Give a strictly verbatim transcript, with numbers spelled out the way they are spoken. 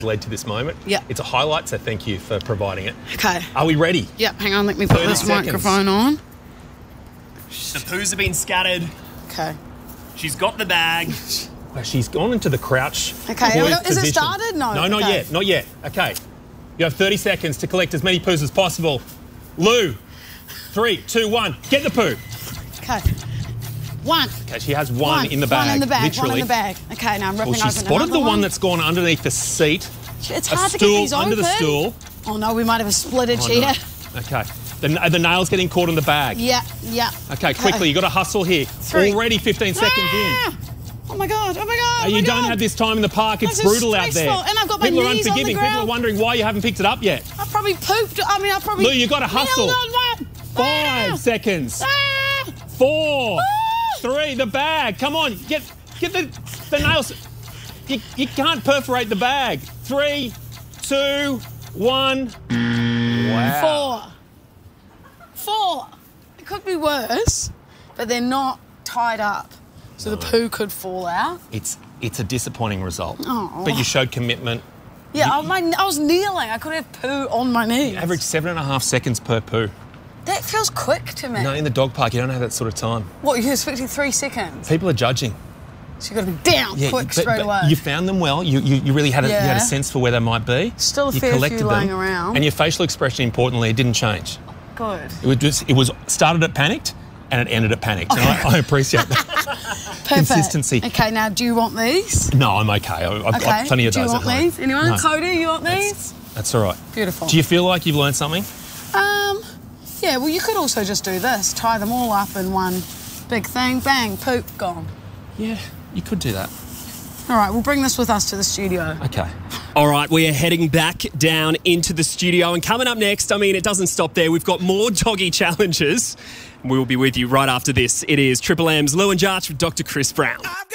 led to this moment. Yeah. It's a highlight, so thank you for providing it. Okay. Are we ready? Yep, hang on, let me put this seconds. microphone on. The poos have been scattered. Okay. She's got the bag. Well, she's gone into the crouch. Okay, poised is it position. started? No. No, not okay. yet, not yet. Okay. You have thirty seconds to collect as many poos as possible. Lou, three, two, one, get the poo. Okay. One. Okay, she has one, One. in the bag, One in the bag, literally. one in the bag. Okay, now I'm ripping Well, she open spotted another the one, one that's gone underneath the seat. It's a hard to stool get these under open. the stool. Oh no, we might have a splitted Oh, chair. no. Okay. The, are the nails getting caught in the bag? Yeah, yeah. Okay, quickly, you got to hustle here. Three. Already fifteen seconds Ah! in. Oh my god, oh my god, Uh, oh you my don't god. have this time in the park. It's This is brutal out there. stressful, and I've got my People are knees on the unforgiving. People are ground. wondering why you haven't picked it up yet. I probably pooped. I mean, I probably. Lou, you got to hustle. kneeled on one. Five Ah! seconds. Ah! Four. Ah! Three. The bag. Come on. Get get the, the nails. You, you can't perforate the bag. Three, two, one. Wow. Four. Four. It could be worse, but they're not tied up. So the poo could fall out. It's it's a disappointing result. Oh. But you showed commitment. Yeah, I, my, I was kneeling. I could have poo on my knees. Average seven and a half seconds per poo. That feels quick to me. No, in the dog park, you don't have that sort of time. What, you're expecting three seconds? People are judging. So you've got to be down quick but- straight but away. You found them well. You you, you really had a, you had Yeah. a sense for where they might be. Still a you fair collected few them, lying around. and your facial expression, importantly, it didn't change. Good. It was just, it was started at panicked and it ended at panicked, and I, I appreciate that Perfect. consistency. Okay, now do you want these? No, I'm okay. I, I've Okay. got plenty of do you those want at home. these? Anyone? No. Cody, you want That's, these? that's all right. Beautiful. Do you feel like you've learned something? Um, yeah, well, you could also just do this. Tie them all up in one big thing. Bang, poop, gone. Yeah, you could do that. All right, we'll bring this with us to the studio. Okay. All right, we are heading back down into the studio. And coming up next, I mean, it doesn't stop there. We've got more doggy challenges. We will be with you right after this. It is Triple M's Lou and Jarch with Doctor Chris Brown.